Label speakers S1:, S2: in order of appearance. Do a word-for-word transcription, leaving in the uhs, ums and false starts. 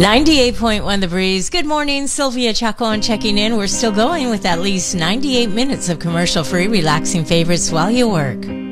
S1: ninety-eight point one The Breeze. Good morning, Sylvia Chacon checking in. We're still going with at least ninety-eight minutes of commercial-free relaxing favorites while you work.